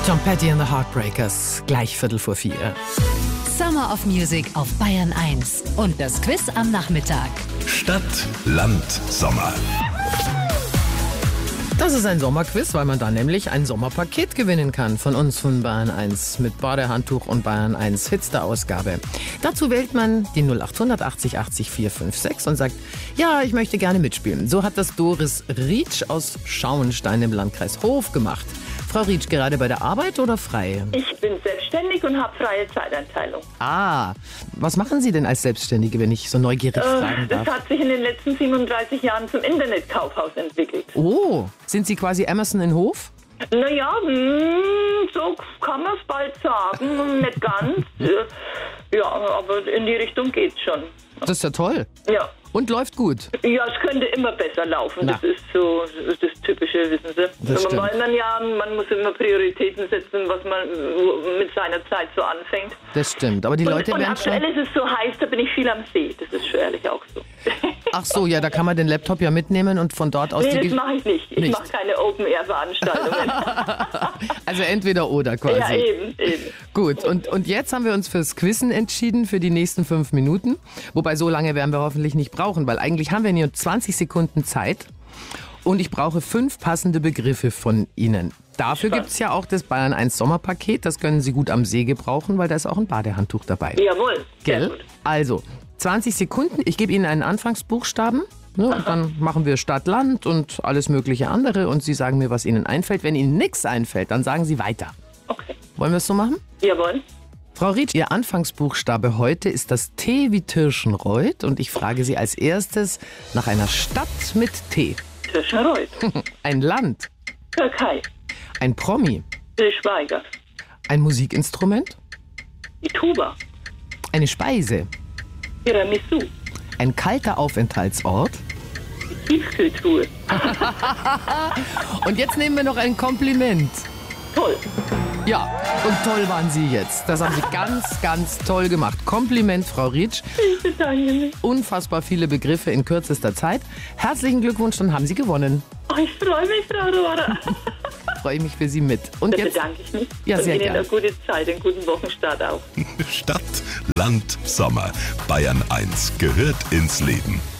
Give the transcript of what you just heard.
Tom Petty and the Heartbreakers, gleich 3:45. Summer of Music auf Bayern 1 und das Quiz am Nachmittag. Stadt, Land, Sommer. Das ist ein Sommerquiz, weil man da nämlich ein Sommerpaket gewinnen kann von uns von Bayern 1 mit Badehandtuch und Bayern 1 Hits der Ausgabe. Dazu wählt man die 0800 80 80 456 und sagt, ja, ich möchte gerne mitspielen. So hat das Doris Rietsch aus Schauenstein im Landkreis Hof gemacht. Frau Rietsch, gerade bei der Arbeit oder frei? Ich bin selbstständig und habe freie Zeiteinteilung. Ah, was machen Sie denn als Selbstständige, wenn ich so neugierig fragen darf? Das hat sich in den letzten 37 Jahren zum Internetkaufhaus entwickelt. Oh, sind Sie quasi Amazon in Hof? Naja, so kann man es bald sagen. Nicht ganz. Ja, aber in die Richtung geht's schon. Das ist ja toll. Ja. Und läuft gut. Ja, es könnte immer besser laufen. Na. Das ist so das Typische, wissen Sie. Das stimmt. Weil man muss immer Prioritäten setzen, was man mit seiner Zeit so anfängt. Das stimmt, aber die Leute und werden schon... aktuell ist es so heiß, da bin ich viel am See. Das ist ehrlich auch so. Ach so, ja, da kann man den Laptop ja mitnehmen und von dort aus... Nee, das mache ich nicht. Ich mache keine Open-Air-Veranstaltungen. Also entweder oder quasi. Ja, eben. Gut, und jetzt haben wir uns fürs Quizzen entschieden für die nächsten 5 Minuten. Wobei, so lange werden wir hoffentlich nicht brauchen, weil eigentlich haben wir nur 20 Sekunden Zeit. Und ich brauche 5 passende Begriffe von Ihnen. Dafür gibt es ja auch das Bayern 1 Sommerpaket. Das können Sie gut am See gebrauchen, weil da ist auch ein Badehandtuch dabei. Jawohl, sehr Gell? gut. Also, 20 Sekunden. Ich gebe Ihnen einen Anfangsbuchstaben. Ne, und dann machen wir Stadt, Land und alles mögliche andere. Und Sie sagen mir, was Ihnen einfällt. Wenn Ihnen nichts einfällt, dann sagen Sie weiter. Okay. Wollen wir es so machen? Jawohl. Frau Rietsch, Ihr Anfangsbuchstabe heute ist das T wie Tirschenreuth. Und ich frage Sie als erstes nach einer Stadt mit T. Tirschenreuth. Ein Land. Türkei. Ein Promi. Til Schweiger. Ein Musikinstrument. Die Tuba. Eine Speise. Tiramisu. Ein kalter Aufenthaltsort. Die Tiefkühltruhe. Und jetzt nehmen wir noch ein Kompliment. Toll. Ja, und toll waren Sie jetzt. Das haben Sie ganz, ganz toll gemacht. Kompliment, Frau Rietsch. Ich bedanke mich. Unfassbar viele Begriffe in kürzester Zeit. Herzlichen Glückwunsch, dann haben Sie gewonnen. Oh, ich freue mich, Frau Rohrer. Freue ich mich für Sie mit. Und Da jetzt bedanke ich mich. Ja, und sehr Ihnen gerne. eine gute Zeit, einen guten Wochenstart auch. Stadt, Land, Sommer. Bayern 1 gehört ins Leben.